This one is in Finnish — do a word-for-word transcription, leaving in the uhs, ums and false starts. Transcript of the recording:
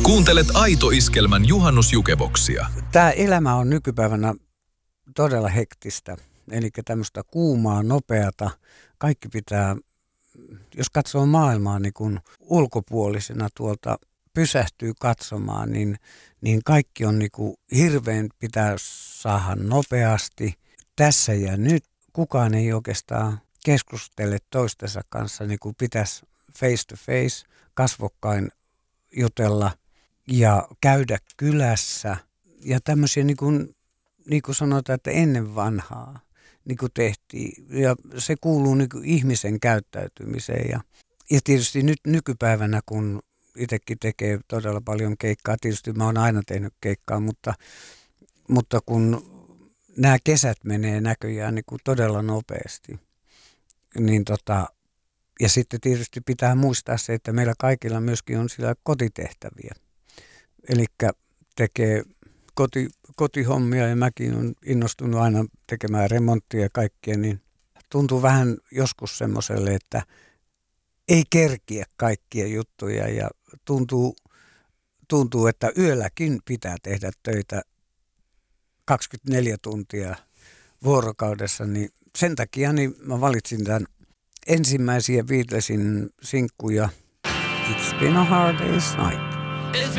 Kuuntelet Aito Iskelmän juhannusjukeboksia. Tämä elämä on nykypäivänä todella hektistä, eli tämmöistä kuumaa, nopeata. Kaikki pitää, jos katsoo maailmaa niin kun ulkopuolisena tuolta pysähtyy katsomaan, niin, niin kaikki on niin kuin hirveän pitää saada nopeasti. Tässä ja nyt kukaan ei oikeastaan keskustele toistensa kanssa, niin kuin pitäisi face to face, kasvokkain jutella ja käydä kylässä. Ja tämmöisiä, niin kuin, niin kuin sanotaan, että ennen vanhaa niin kuin tehtiin. Ja se kuuluu niin kuin ihmisen käyttäytymiseen. Ja, ja tietysti nyt nykypäivänä, kun itsekin tekee todella paljon keikkaa, tietysti mä oon aina tehnyt keikkaa, mutta, mutta kun nämä kesät menee näköjään niin kuin todella nopeasti, niin tota, ja sitten tietysti pitää muistaa se, että meillä kaikilla myöskin on sillä kotitehtäviä. Eli tekee koti, kotihommia ja mäkin olen innostunut aina tekemään remonttia ja kaikkea, niin tuntuu vähän joskus semmoiselle, että ei kerkiä kaikkia juttuja ja tuntuu, tuntuu, että yölläkin pitää tehdä töitä kaksikymmentäneljä tuntia vuorokaudessa, niin sen takia niin mä valitsin tämän ensimmäisiä Beatlesin sinkkuja It's been a hard day's night.